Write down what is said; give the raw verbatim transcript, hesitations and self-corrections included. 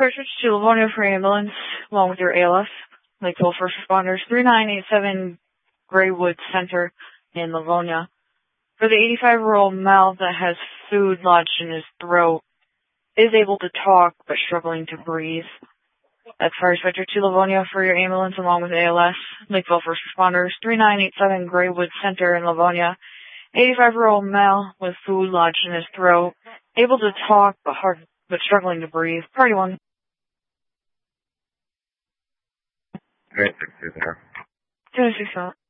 Purchase to Livonia for ambulance, along with your A L S. Lakeville First Responders, three nine eight seven Graywood Center in Livonia. For the eighty-five-year-old male that has food lodged in his throat, is able to talk but struggling to breathe. That's Fire Dispatcher to Livonia for your ambulance, along with A L S. Lakeville First Responders, three nine eight seven Graywood Center in Livonia. eighty-five-year-old male with food lodged in his throat, able to talk but hard but struggling to breathe. Party one. Great, six two zero. two six zero.